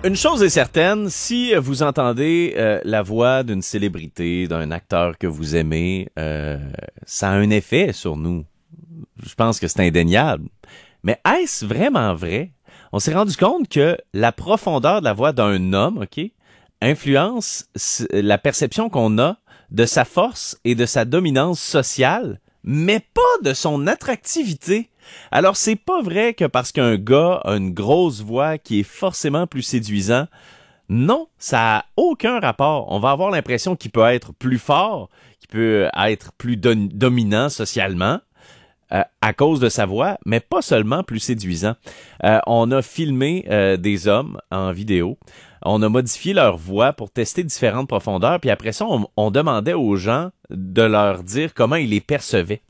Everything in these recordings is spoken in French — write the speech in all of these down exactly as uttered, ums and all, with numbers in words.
Une chose est certaine, si vous entendez euh, la voix d'une célébrité, d'un acteur que vous aimez, euh, ça a un effet sur nous. Je pense que c'est indéniable. Mais est-ce vraiment vrai? On s'est rendu compte que la profondeur de la voix d'un homme, OK, influence la perception qu'on a de sa force et de sa dominance sociale, mais pas de son attractivité. Alors, c'est pas vrai que parce qu'un gars a une grosse voix qui est forcément plus séduisant. Non, ça a aucun rapport. On va avoir l'impression qu'il peut être plus fort, qu'il peut être plus do- dominant socialement euh, à cause de sa voix, mais pas seulement plus séduisant. Euh, on a filmé euh, des hommes en vidéo. On a modifié leur voix pour tester différentes profondeurs, puis après ça, on, on demandait aux gens de leur dire comment ils les percevaient.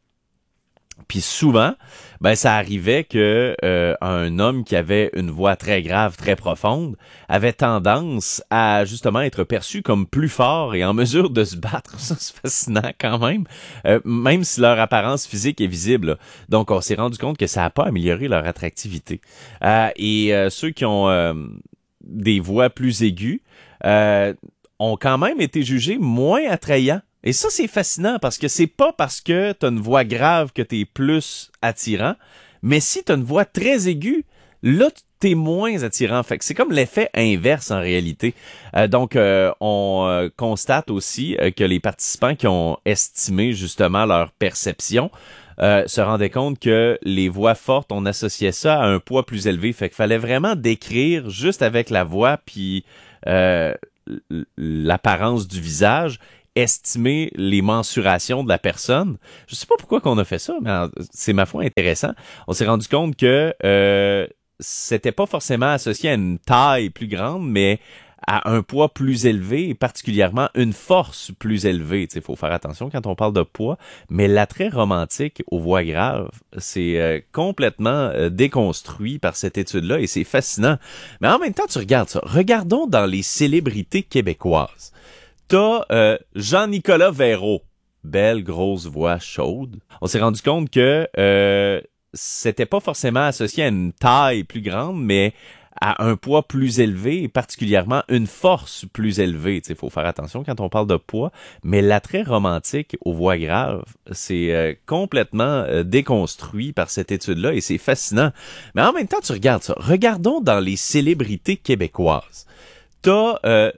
Puis souvent, ben ça arrivait que euh, un homme qui avait une voix très grave, très profonde, avait tendance à justement être perçu comme plus fort et en mesure de se battre. Ça, c'est fascinant quand même, euh, même si leur apparence physique est visible. Là. Donc, on s'est rendu compte que ça n'a pas amélioré leur attractivité. Euh, et euh, ceux qui ont euh, des voix plus aiguës euh, ont quand même été jugés moins attrayants. Et ça, c'est fascinant parce que c'est pas parce que t'as une voix grave que t'es plus attirant, mais si t'as une voix très aiguë, là, t'es moins attirant. Fait que c'est comme l'effet inverse en réalité. Euh, donc, euh, on euh, constate aussi euh, que les participants qui ont estimé justement leur perception euh, se rendaient compte que les voix fortes, on associait ça à un poids plus élevé. Fait qu'il fallait vraiment décrire juste avec la voix puis euh, l'apparence du visage, estimer les mensurations de la personne. Je sais pas pourquoi qu'on a fait ça, mais c'est ma foi intéressant. On s'est rendu compte que euh, c'était pas forcément associé à une taille plus grande, mais à un poids plus élevé et particulièrement une force plus élevée. Il faut faire attention quand on parle de poids, mais l'attrait romantique aux voix graves, c'est euh, complètement euh, déconstruit par cette étude-là et c'est fascinant. Mais en même temps, tu regardes ça. Regardons dans les célébrités québécoises. T'as euh, Jean-Nicolas Véro, belle grosse voix chaude. On s'est rendu compte que euh, c'était pas forcément associé à une taille plus grande, mais à un poids plus élevé et particulièrement une force plus élevée. Il faut faire attention quand on parle de poids, mais l'attrait romantique aux voix graves, c'est euh, complètement euh, déconstruit par cette étude-là et c'est fascinant. Mais en même temps, tu regardes ça. Regardons dans les célébrités québécoises. T'as euh,